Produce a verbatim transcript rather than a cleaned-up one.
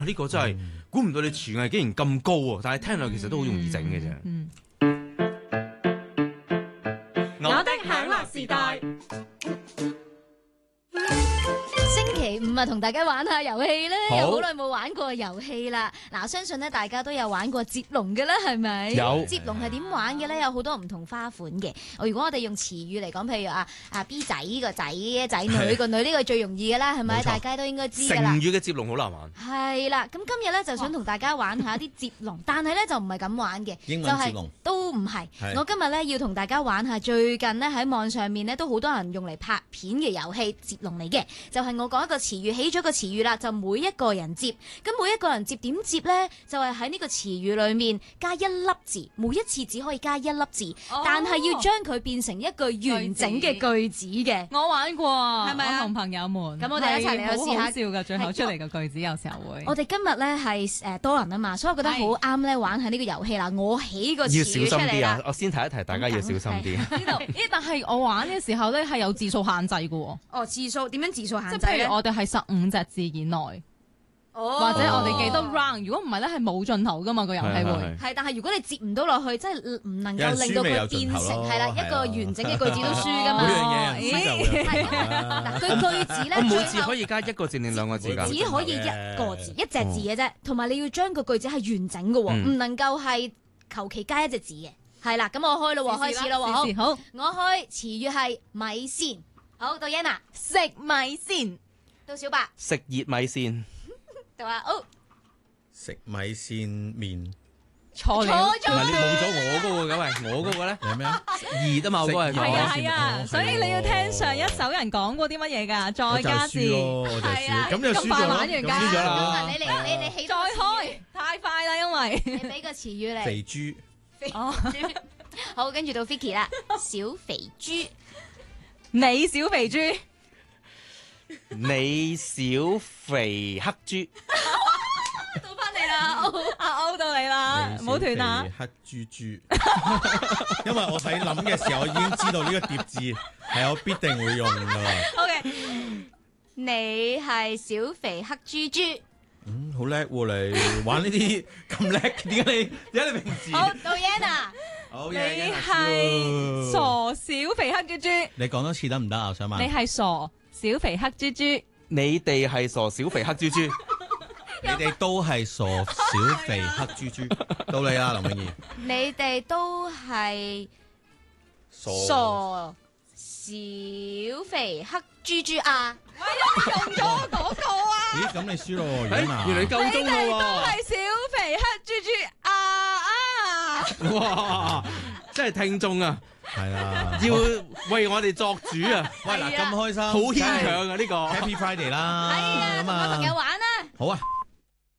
呢個真係估唔到你廚藝竟然咁高喎！但係聽落其實都好容易整嘅啫。 嗯我的享樂時代。 星期五啊，同大家玩下遊戲咧， 好又好耐冇玩過遊戲啦。嗱，相信咧大家都有玩過接龍嘅啦，係咪？ 有接龍係點玩嘅咧？有好多唔同花款嘅。如果我哋用詞語嚟講，譬如啊啊 B 仔個仔仔女個女呢個最容易嘅啦，係咪？ 冇錯大家都應該知成㗎啦。 語嘅接龍好難玩。 係啦，咁今日咧就想同大家玩下啲接龍，但係咧就唔係咁玩嘅， 英就係文接龍都唔係。 係我今日咧要同大家玩下最近咧喺網上面咧都好多人用嚟拍片嘅遊戲接龍嚟嘅，就係我講一個詞語，起咗個詞語啦，就每一個人接。咁每一個人接點接咧？就係喺呢個詞語裏面加一粒字，每一次只可以加一粒字， 哦但係要將佢變成一句完整嘅句子嘅。 我玩過， 係咪啊我同朋友們， 咁我哋一齊嚟係試下好好笑㗎，最後出嚟嘅句子有時候會。 我哋今日咧係誒多人啊嘛，所以我覺得好啱咧玩下呢個遊戲啦。我起個詞要小心語出嚟啦啲啊！。我先提一提，大家要小心啲。 呢度，咦？但係我玩嘅時候咧係有字數限制嘅喎， 哦，字數點樣字數限即制咧？ 係譬如我哋係十五隻字以內， 哦或者我哋幾多 round。如果唔係咧係冇盡頭噶嘛個遊戲會。 係，但係如果你接唔到落去，即係唔能夠令到佢變成有人輸咪有盡頭咯係啦一個完整嘅句子都輸噶每樣嘛。 嘢人輸就會有係盡頭啦嗱，佢句子咧我每最後次可以加一個字定兩個字㗎？ 只可以一個字一隻字嘅啫，同埋你要將個句子係完整嘅喎， 嗯唔能夠係求其加一隻字嘅。係啦，咁我開咯喎，開始咯喎，好試試好， 我開詞語係米線。好，到 Yana， 食米線， 到小白， 食熱米線， 到阿 O， 食米線麵錯了。 錯唔係你咗。 冇咗我嗰個嘅喂，我嗰個咧係咩啊？ 熱啊嘛，我嗰個係食熱係啊講係啊， 哦所以你要聽上一首人講過啲乜嘢㗎，再加字， 我就輸咯，我就係啊輸，咁就輸咗啦， 咁快玩完㗎咁輸咗咁啦啊，。你嚟，你你起再多個詞語開，太快啦，因為你俾個詞語嚟。 肥豬哦， 好，跟住到 Vicky 啦，小肥豬。 你小肥豬， 你小肥黑豬， 到翻嚟啦， 阿歐到你啦，唔好斷啊！ 黑豬豬，因為我喺諗嘅時候，我已經知道呢個疊字係我必定會用噶啦。 OK，你係小肥黑豬豬。 嗯，好叻喎你，玩呢啲咁叻，點解你點解你平時？ 好，到 Yana， 好你嘢， 係傻小肥黑豬豬， 你講多次得唔得啊？我想問。 你係傻小肥黑豬豬， 你哋係傻小肥黑豬豬， 你哋都係傻小肥黑豬豬，到你啦，林永儀。 你哋都係傻小肥黑豬豬啊！ 用咗嗰個啊！ 咦，咁你輸咯喎， 哎原來原來夠鐘你哋都啦係小肥黑豬豬啊啊！ 喎！哇，真係聽眾啊， 係啦。 要為我哋作主啊， 喂嗱，咁開心， 好牽強啊呢個。 Happy Friday 啦， 係啊， 咁同我朋友啊， 玩啊！ 好啊。